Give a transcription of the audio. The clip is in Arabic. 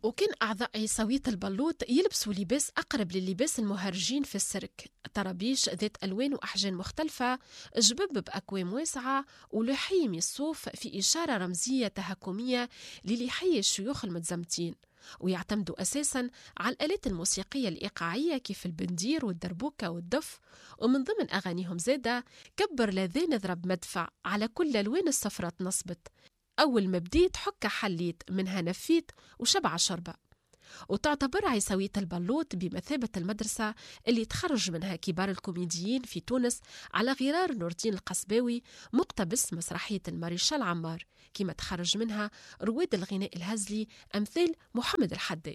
وكان أعضاء عيساوية البلوط يلبسوا لباس أقرب للباس المهرجين في السيرك، طرابيش ذات ألوان وأحجام مختلفة، جبب بأكوام واسعة، ولحية من الصوف في إشارة رمزية تهكمية للحية الشيوخ المتزمتين. ويعتمدوا أساساً على الآلات الموسيقية الإيقاعية كيف البندير والدربوكة والدف. ومن ضمن أغانيهم زادة كبر لذان اضرب مدفع على كل ألوان الصفرة نصبت، أول ما بديت حكة حليت منها نفيت وشبع شربة. وتعتبر عيساوية البلوط بمثابة المدرسة اللي تخرج منها كبار الكوميديين في تونس، على غرار نور الدين القصباوي مقتبس مسرحية الماريشال عمار، كما تخرج منها رواد الغناء الهزلي أمثال محمد الحداد.